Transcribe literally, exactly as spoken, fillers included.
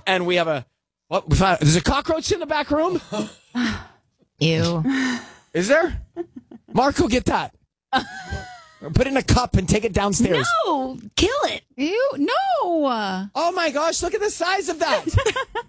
and we have a what? We found, there's a cockroach in the back room. Ew. Is there? Marco, get that. Put it in a cup and take it downstairs. No, kill it. Ew, no. Oh my gosh, look at the size of that.